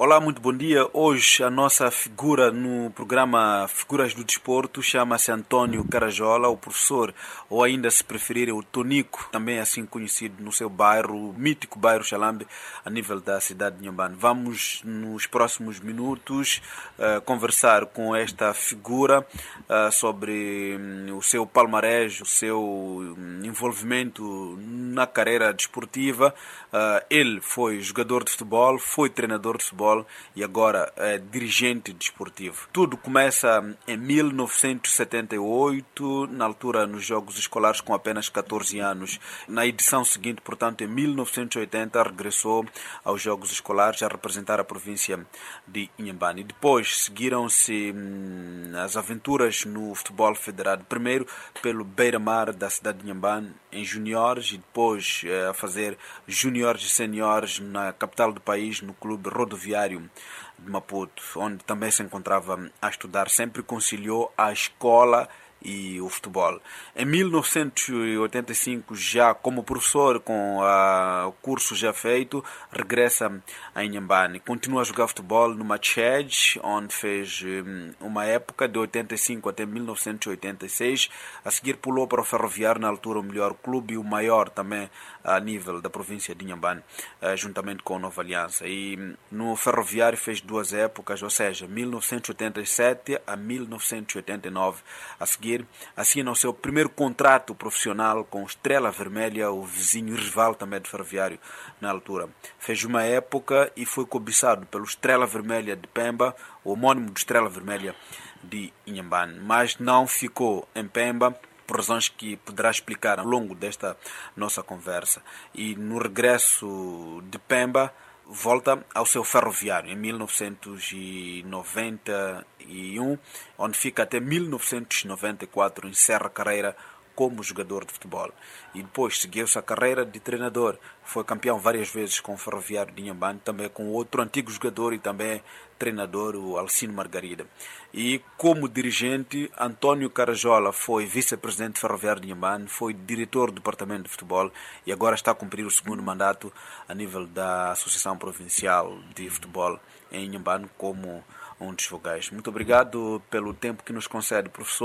Olá, muito bom dia. Hoje a nossa figura no programa Figuras do Desporto chama-se António Carajola, o professor, ou ainda se preferir o Tonico, também assim conhecido no seu bairro, o mítico bairro Xalambe, a nível da cidade de Inhambane. Vamos nos próximos minutos conversar com esta figura sobre o seu palmarés, o seu envolvimento na carreira desportiva. Ele foi jogador de futebol, foi treinador de futebol e agora é dirigente desportivo. Tudo começa em 1978, na altura nos Jogos Escolares com apenas 14 anos. Na edição seguinte, portanto, em 1980, regressou aos Jogos Escolares a representar a província de Inhambane. Depois seguiram-se as aventuras no futebol federado, primeiro pelo Beira-Mar da cidade de Inhambane em juniores e depois a fazer juniores e seniores na capital do país, no clube rodoviário de Maputo, onde também se encontrava a estudar. Sempre conciliou a escola e o futebol. Em 1985, já como professor, com o curso já feito, regressa a Inhambane. Continua a jogar futebol no Matched, onde fez uma época de 85 até 1986. A seguir pulou para o Ferroviário, na altura o melhor clube e o maior também a nível da província de Inhambane, juntamente com a Nova Aliança. E no Ferroviário fez duas épocas, ou seja, 1987 a 1989. A seguir assina o seu primeiro contrato profissional com o Estrela Vermelha, o vizinho rival também do Ferroviário na altura. Fez uma época e foi cobiçado pelo Estrela Vermelha de Pemba, o homónimo do Estrela Vermelha de Inhambane, mas não ficou em Pemba, por razões que poderá explicar ao longo desta nossa conversa. E no regresso de Pemba, volta ao seu Ferroviário em 1991, onde fica até 1994, encerra a carreira como jogador de futebol. E depois seguiu-se a carreira de treinador. Foi campeão várias vezes com o Ferroviário de Inhambane, também com outro antigo jogador e também treinador, o Alcino Margarida. E como dirigente, António Carajola foi vice-presidente do Ferroviário de Inhambane, foi diretor do departamento de futebol e agora está a cumprir o segundo mandato a nível da Associação Provincial de Futebol em Inhambane como um dos vogais. Muito obrigado pelo tempo que nos concede, professor.